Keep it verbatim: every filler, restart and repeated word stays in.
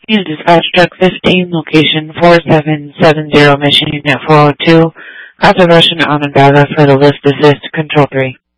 Unit Dispatch Truck fifteen, location four seven seven zero, mission unit four oh two, Casa Russian Onondaga for the lift assist, control three.